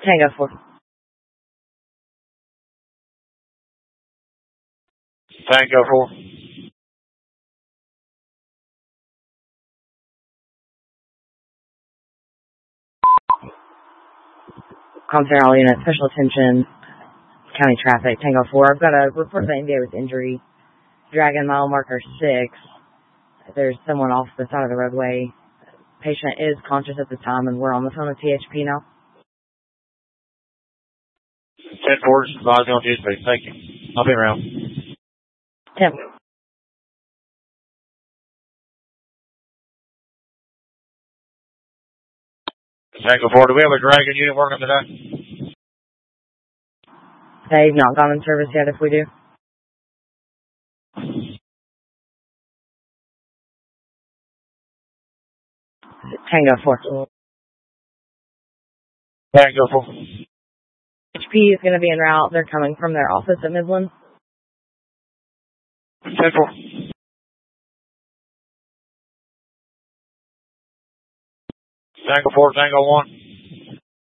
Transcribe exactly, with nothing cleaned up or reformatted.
Tango four. Tango four. Comcenter all units, special attention, county traffic, Tango four. I've got a report of an N B A with injury. Dragon mile marker six. There's someone off the side of the roadway. Patient is conscious at the time, and we're on the phone with T H P now. ten four, advising on T H P. Thank you. I'll be around. ten. Tango four, do we have a Dragon unit working today? They've not gone in service yet if we do. Tango four. Tango four. H P is going to be en route. They're coming from their office at Midland. ten four. Tango four, Tango one.